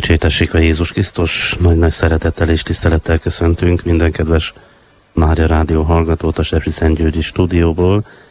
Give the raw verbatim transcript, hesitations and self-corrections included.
Dicsértessék a Jézus Krisztus, nagy-nagy szeretettel és tisztelettel köszöntünk minden kedves Mária Rádió hallgatót a Sepsiszentgyörgyi stúdióból,